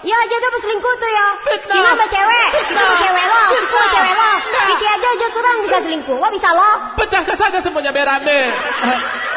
Iya aja tuh selingkuh tuh ya. Fitnah. Gimana sama cewek? Fitnah. Sama cewek lo. Fitnah. Sama cewek lo. Nah. Kiki aja turang bisa selingkuh. Wah bisa lo. Pecahkan saja semuanya berame.